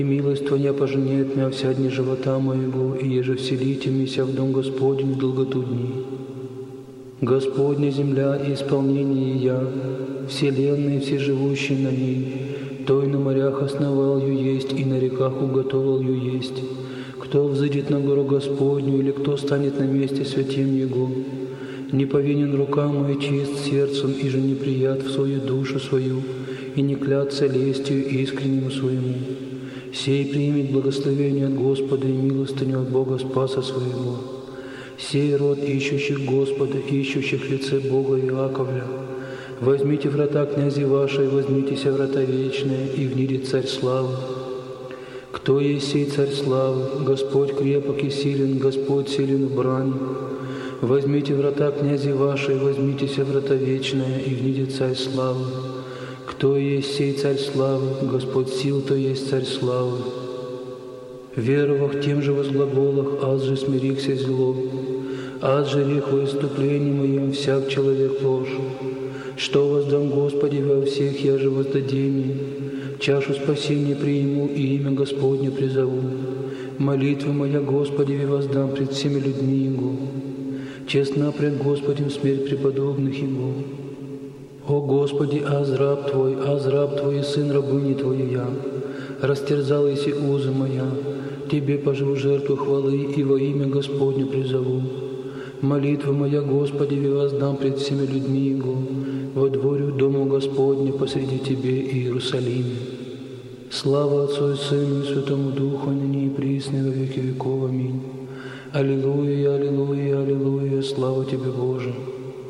Милость Твоя поженет меня вся дни живота моего, и еже вселите меня в дом Господень в долготу дней. Господня земля и исполнение я, вселенная все живущие на ней, той на морях основал ее есть, и на реках уготовал ее есть. Кто взыдет на гору Господню, или кто станет на месте святем Его? Не повинен рука моя, чист сердцем, и же не прият в свою душу свою, и не клятся лестью искреннему своему. Сей примет благословение от Господа и милостыню от Бога Спаса своего. Сей род ищущих Господа, ищущих лице Бога Иаковля. Возьмите врата князи вашей, возьмитеся врата вечные, и внидет Царь славы. Кто есть сей Царь славы? Господь крепок и силен, Господь силен в брани. Возьмите врата князи вашей, возьмитеся врата вечные, и внидет Царь славы. Кто есть сей Царь славы? Господь сил, то есть Царь славы. Веровах тем же возглаголах, аз же смирихся зло, аз же рех во иступлении моем всяк человек ложь. Что воздам Господи во всех, я же воздадение, чашу спасения приму и имя Господне призову. Молитва моя Господи воздам пред всеми людьми Его, честна пред Господем смерть преподобных Его. О Господи, аз раб Твой, и сын рабыни Твоей я, растерзал еси узы моя, Тебе поживу жертву хвалы и во имя Господне призову. Молитва моя Господи воздам пред всеми людьми Его, водворю дому Господня посреди Тебе и Иерусалиме. Слава Отцу и Сыну и Святому Духу, ныне и присно во веки веков. Аминь. Аллилуйя, аллилуйя, аллилуйя, слава Тебе, Боже.